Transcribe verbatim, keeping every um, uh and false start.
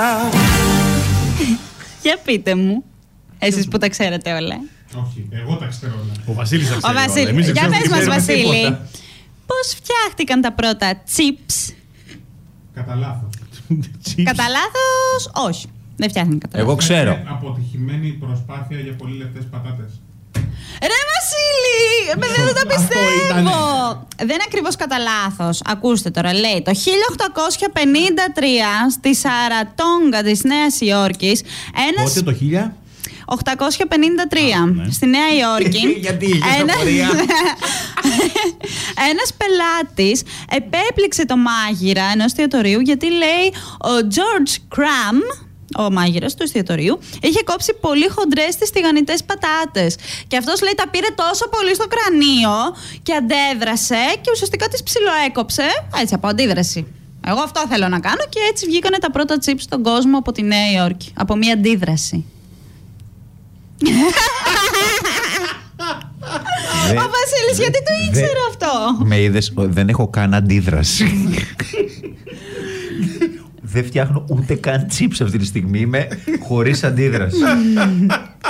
Για πείτε μου, εσείς που τα ξέρετε όλα. Όχι, εγώ τα ξέρω όλα. Ο Βασίλης τα ξέρει Ο Βασίλης. όλα. Εμείς δεν Για ξέρουμε πες και μας, ξέρουμε Βασίλη, τίποτα. πώς φτιάχτηκαν τα πρώτα chips? Κατά λάθος. Chips. Κατά λάθος, όχι. Δεν φτιάχνουν κατά λάθος. Εγώ ξέρω. Είναι αποτυχημένη προσπάθεια για πολύ λεπτές πατάτες. Ρε Βασίλη! Παιδιά, δεν το Αυτό πιστεύω! ήτανε. Δεν είναι ακριβώς κατά λάθος. Ακούστε τώρα, λέει το χίλια οκτακόσια πενήντα τρία στη Σαρατόγκα της Νέας Υόρκης ένας... Πότε το χίλια? οκτακόσια πενήντα τρία Α, ναι. στη Νέα Υόρκη. Γιατί είχες ένα- απορία? Ένας πελάτης επέπληξε το μάγειρα ενός εστιατορίου γιατί λέει ο George Cram, ο μάγειρας του εστιατορίου, είχε κόψει πολύ χοντρές τις τηγανιτές πατάτες. Και αυτός λέει τα πήρε τόσο πολύ στο κρανίο και αντέδρασε και ουσιαστικά τις ψιλοέκοψε. Έτσι, από αντίδραση. Εγώ αυτό θέλω να κάνω και έτσι βγήκανε τα πρώτα chips στον κόσμο από τη Νέα Υόρκη. Από μια αντίδραση. Δεν- Ο Βασίλης, γιατί το ήξερε δεν- αυτό? Με είδες, ο- δεν έχω καν αντίδραση. Δεν φτιάχνω ούτε καν chips αυτή τη στιγμή. Είμαι χωρίς αντίδραση.